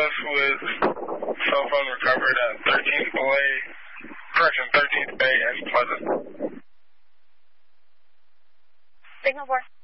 Dallas with cell phone recovered at 13th Bay and Pleasant. Signal 4.